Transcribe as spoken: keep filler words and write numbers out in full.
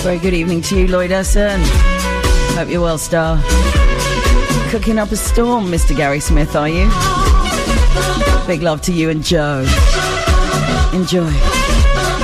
Very good evening to you, Lloyd Urson. Hope you're well, star. Cooking up a storm, Mister Gary Smith, are you? Big love to you and Joe. Enjoy.